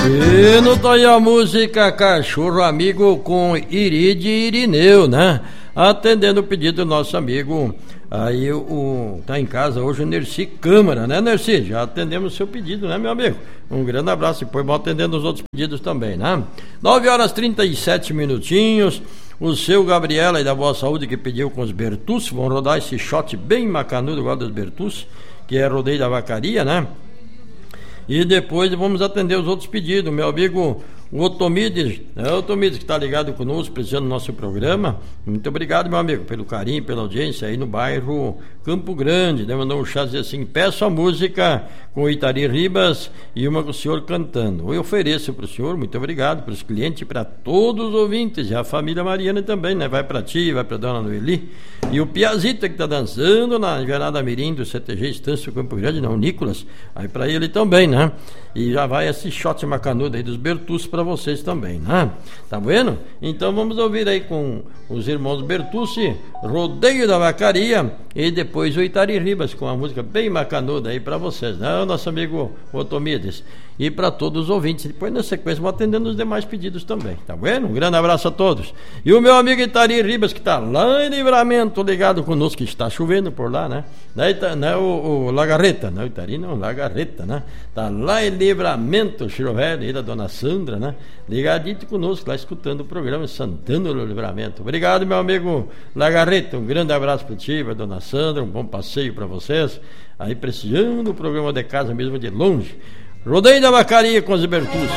E não tá aí a música Cachorro Amigo com Iride e Irineu, né? Atendendo o pedido do nosso amigo. Aí tá em casa hoje o Nerci Câmara, né, Nerci? Já atendemos o seu pedido, né, meu amigo? Um grande abraço e depois vamos atendendo os outros pedidos também, né? 9h37 minutinhos. O seu Gabriel aí da Boa Saúde que pediu com os Bertucci, vão rodar esse shot bem macanudo igual dos Bertucci, que é rodeio da vacaria, né? E depois vamos atender os outros pedidos. Meu amigo o Otomides, o Otomides que está ligado conosco, precisando do nosso programa. Muito obrigado, meu amigo, pelo carinho, pela audiência aí no bairro Campo Grande, né? Mandou um chat assim: peço a música com o Itari Ribas e uma com o senhor cantando. Eu ofereço para o senhor, muito obrigado, para os clientes, para todos os ouvintes, e a família Mariana também, né? Vai para ti, vai para dona Noeli. E o Piazita que está dançando na Jornada Mirim do CTG Estância Campo Grande, não, o Nicolas, aí para ele também, né? E já vai esse shot macanudo aí dos Bertucci para vocês também, né? Tá vendo? Então vamos ouvir aí com os irmãos Bertucci, Rodeio da Vacaria, e depois o Itari Ribas com uma música bem macanuda aí para vocês, né? O nosso amigo Otomides. E para todos os ouvintes. Depois na sequência vou atendendo os demais pedidos também, tá vendo? Um grande abraço a todos. E o meu amigo Itari Ribas, que está lá em Livramento, ligado conosco, que está chovendo por lá, né? Não é o Lagarreta, não, Itari não, Lagarreta, né? Tá lá em Livramento, Chirovelho, aí da dona Sandra, né? Ligadito conosco, lá escutando o programa Santana do Livramento. Obrigado, meu amigo Lagarreta, um grande abraço para ti, para dona Sandra, um bom passeio para vocês, aí prestigiando o programa de casa mesmo de longe. Rodeio da Vacaria com os Bertucci.